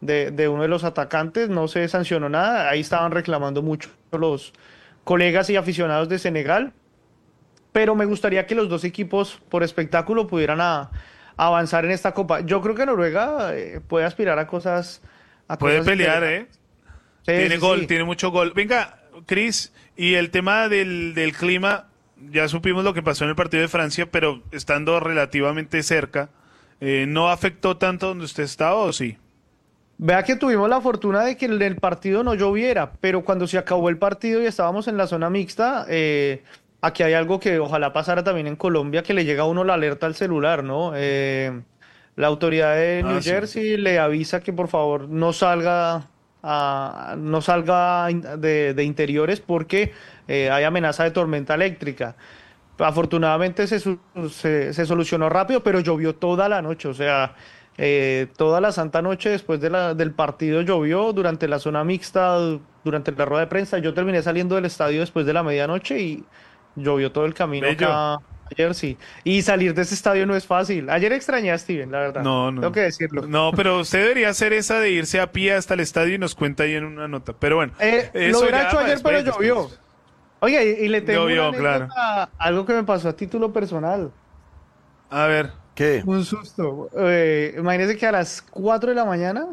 de uno de los atacantes, no se sancionó nada, ahí estaban reclamando mucho los colegas y aficionados de Senegal, pero me gustaría que los dos equipos por espectáculo pudieran avanzar en esta copa. Yo creo que Noruega puede aspirar a cosas... Puede pelear, ¿eh? Sí, tiene gol, sí. tiene mucho gol. Venga, Cris, y el tema del clima, ya supimos lo que pasó en el partido de Francia, pero estando relativamente cerca, ¿no afectó tanto donde usted estaba o sí? Vea que tuvimos la fortuna de que en el partido no lloviera, pero cuando se acabó el partido y estábamos en la zona mixta, aquí hay algo que ojalá pasara también en Colombia, que le llega a uno la alerta al celular, ¿no? La autoridad de New Sí. Jersey le avisa que por favor no salga, no salga de interiores porque hay amenaza de tormenta eléctrica. Afortunadamente se solucionó rápido, pero llovió toda la noche, o sea, toda la santa noche después del partido llovió, durante la zona mixta, durante la rueda de prensa. Yo terminé saliendo del estadio después de la medianoche y llovió todo el camino Bello. acá ayer, sí. Y salir de ese estadio no es fácil. Ayer extrañé a Steven, la verdad. No. Tengo que decirlo. No, pero usted debería hacer esa de irse a pie hasta el estadio y nos cuenta ahí en una nota. Pero bueno, Lo eso hubiera ya hecho para ayer, pero después. llovió. Oye, y le tengo Llovió, una anécdota, algo que me pasó a título personal. A ver, ¿Qué? Un susto. Imagínese que a las 4 de la mañana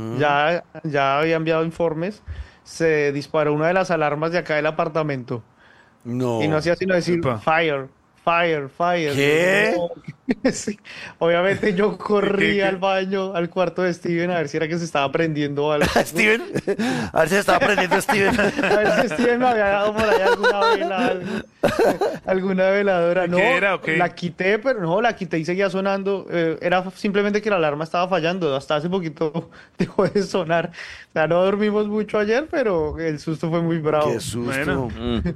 ya había enviado informes. Se disparó una de las alarmas de acá del apartamento. No. Y no hacía sino decir Epa. fire, fire, fire. ¿Qué? Sí. Obviamente yo corrí ¿Qué? al baño, al cuarto de Steven, a ver si era que se estaba prendiendo algo. Steven, a ver si estaba aprendiendo Steven. A ver si Steven me había dado por ahí alguna vela, alguna veladora. No, ¿Qué era o qué? la quité, pero no, la quité y seguía sonando. Era simplemente que la alarma estaba fallando. Hasta hace poquito dejó de sonar. O sea, no dormimos mucho ayer, pero el susto fue muy bravo. Qué susto. Bueno.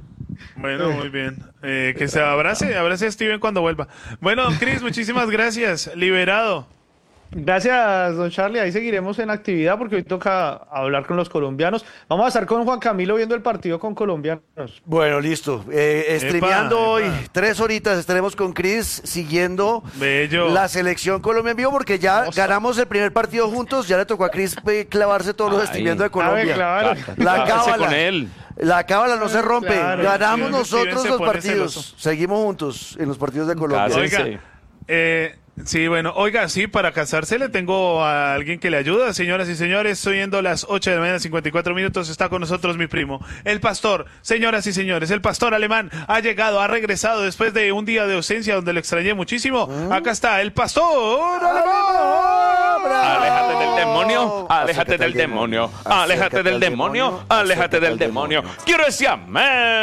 Bueno, muy bien. Que se abrace a Steven cuando vuelva. Bueno, Cris, muchísimas gracias. Liberado. Gracias, don Charlie. Ahí seguiremos en actividad porque hoy toca hablar con los colombianos. Vamos a estar con Juan Camilo viendo el partido con colombianos. Bueno, listo. Streameando Epa, hoy, epa. 3 horitas estaremos con Cris siguiendo Bello. la selección Colombia en vivo porque ya ganamos el primer partido juntos. Ya le tocó a Cris clavarse todos los Ay. streameando de A ver, Colombia. claro. La Cállese cábala. con él. La cábala no se rompe. Claro. Ganamos Steven nosotros se los pone partidos. celoso. Seguimos juntos en los partidos de Colombia. Cásense. Oiga, sí, bueno, oiga, sí, para casarse le tengo a alguien que le ayuda, señoras y señores, siendo las 8 de la mañana, 54 minutos, está con nosotros mi primo, el pastor, señoras y señores, el pastor alemán ha llegado, ha regresado después de un día de ausencia donde lo extrañé muchísimo, acá está, el pastor alemán. Aléjate del demonio, aléjate del demonio, aléjate del demonio, aléjate del demonio. Quiero decir amén.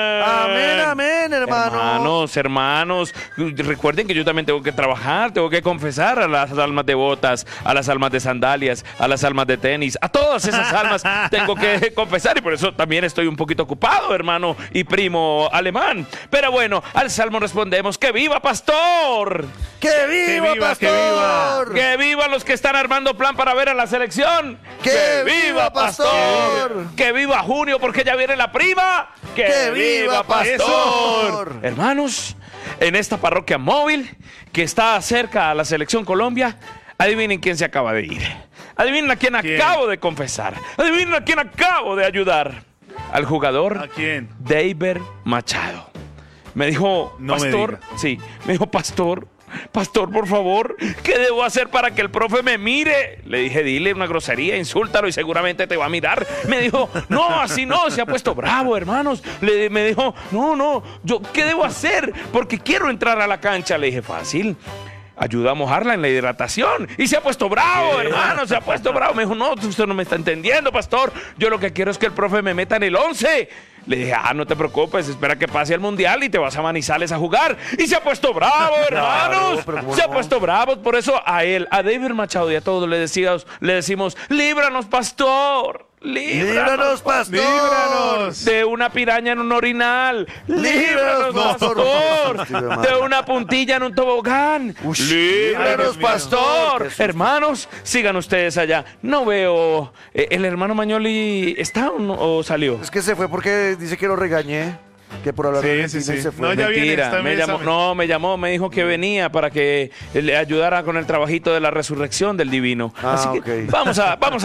Amén, amén, hermano. Hermanos, recuerden que yo también tengo que trabajar, tengo que confesar a las almas devotas, a las almas de sandalias, a las almas de tenis, a todas esas almas tengo que confesar y por eso también estoy un poquito ocupado, hermano y primo alemán. Pero bueno, al salmo respondemos, ¡que viva pastor! ¡Que viva, viva, pastor! ¡Que vivan los que están armando plan para ver a la selección! ¡Que viva, pastor! ¡Que viva Junio porque ya viene la prima! ¡Que viva, pastor! Hermanos, en esta parroquia móvil que está cerca a la selección Colombia, adivinen quién se acaba de ir. Adivinen a quién ¿Quién? acabo de confesar. Adivinen a quién acabo de ayudar. Al jugador ¿A quién? David Machado. Me dijo, No me pastor, diga. sí, me dijo, pastor, por favor, ¿qué debo hacer para que el profe me mire? Le dije, dile una grosería, insúltalo y seguramente te va a mirar. Me dijo, no, así no, se ha puesto bravo, hermanos. Me dijo, no, ¿qué debo hacer? Porque quiero entrar a la cancha. Le dije, fácil. Ayuda a mojarla en la hidratación. Y se ha puesto bravo, hermano, se ha puesto bravo. Me dijo, no, usted no me está entendiendo, pastor. Yo lo que quiero es que el profe me meta en el 11. Le dije, no te preocupes, espera que pase el mundial y te vas a Manizales a jugar. Y se ha puesto bravo, hermanos. pero ¿cómo Se ha no? puesto bravo. Por eso a él, a David Machado y a todos le decimos, líbranos, pastor. ¡Líbranos, pastor! ¡Líbranos! De una piraña en un orinal. Líbranos, pastor. pastor. De una puntilla en un tobogán. Líbranos, Dios mío. pastor. Qué susto. Hermanos, sigan ustedes allá. No veo. ¿El hermano Mañoli está o salió? Es que se fue porque dice que lo regañé. Que por hablar de Sí, Argentina sí, y se sí. fue. No, ya viene, Mentira, está me llamó, bien. no, me dijo que venía para que le ayudara con el trabajito de la resurrección del divino. Así que ok. vamos a